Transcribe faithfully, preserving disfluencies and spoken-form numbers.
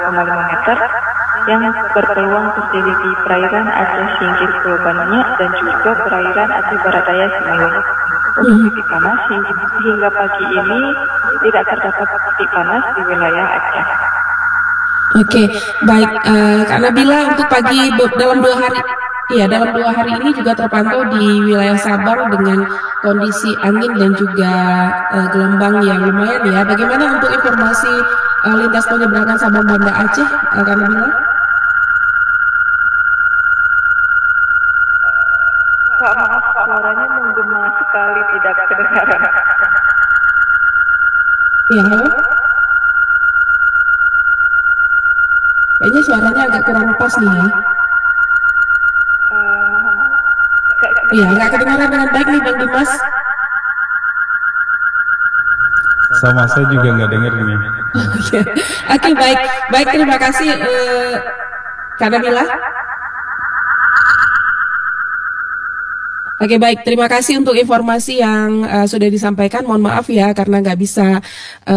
koma lima meter yang berpeluang terjadi di perairan Aceh Singgir Pulau Banyak dan juga perairan Aceh Barat Daya Semeru. Untuk titik panas hingga, hingga pagi ini tidak terdapat titik panas di wilayah Aceh. Oke, baik. Uh, Kak Nabila, untuk pagi dalam dua hari, iya dalam dua hari ini juga terpantau di wilayah Sabang dengan kondisi angin dan juga uh, gelombang yang lumayan ya. Bagaimana untuk informasi uh, lintas penyeberangan Sabang Banda Aceh, uh, Kak Nabila? Kak, maaf, suaranya menggema sekali, tidak kedengaran. Iya, halo? Kayaknya suaranya agak kurang pas nih ya. Iya, nggak kedengaran dengan baik nih Bang Dimas. Sama saya juga nggak dengar nih. Oke, okay, baik, baik terima kasih uh, Kak Nabila. Oke, baik, terima kasih untuk informasi yang uh, sudah disampaikan. Mohon maaf ya karena nggak bisa uh,